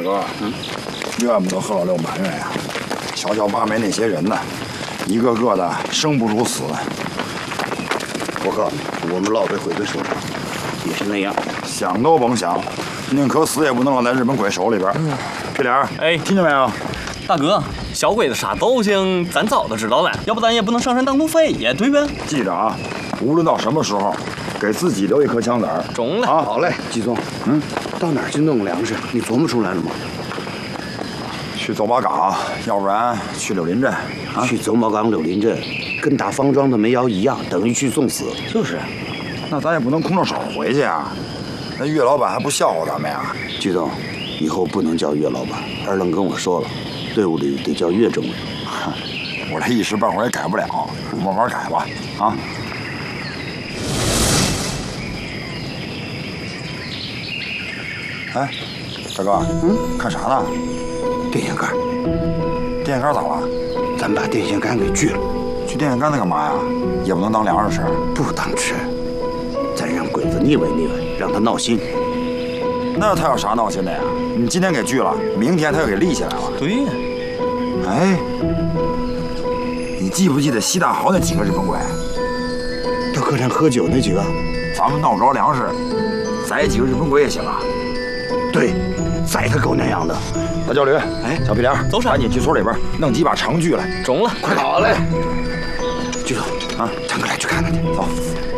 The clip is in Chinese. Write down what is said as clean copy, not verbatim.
哥，怨不得贺老六埋怨呀。瞧瞧八梅那些人呢，一个个的生不如死。 我告诉你，我们落在鬼子手上也是那样， 想都甭想，宁可死也不能落在日本鬼手里边。屁脸， 哎， 听见没有？ 大哥，小鬼子啥斗性，咱早就知道了，要不咱也不能上山当土匪呀，对吧？ 记着啊，无论到什么时候，给自己留一颗枪子儿。 中了啊！ 好嘞，季总，到哪儿去弄粮食？你琢磨出来了吗？ 去走马岗，要不然去柳林镇。 去走马岗柳林镇，跟打方庄的煤窑一样，等于去送死。 就是，那咱也不能空着手回去啊。那岳老板还不笑话咱们呀？ 季总，以后不能叫岳老板，二愣跟我说了，队伍里得叫岳政委。 我这一时半会儿也改不了，慢慢改吧。啊！哎，大哥，看啥呢？ 电线杆， 电线杆咋了？ 咱把电线杆给锯了。 去电线杆子干嘛呀？也不能当粮食吃。 不当吃，咱让鬼子腻歪腻歪，让他闹心。 那他有啥闹心的呀？你今天给锯了，明天他又给立起来了。 对呀。 哎，你记不记得西大豪那几个日本鬼？ 到客栈喝酒那几个？ 咱们闹不着粮食，宰几个日本鬼也行啊。 对，宰他狗那样的。 大焦驴，哎，小屁脸， 走啥？ 赶紧去村里边弄几把长锯来。 中了， 快跑嘞！剧总啊， 张哥来去看看去。 走。